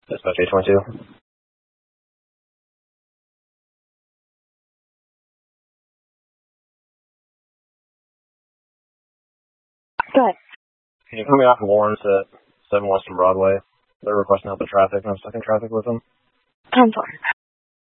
Dispatch 822. Go ahead. Can you put me off of Lawrence at 7 Western Broadway? They're requesting help with traffic, and I'm stuck in traffic with them. 10-4.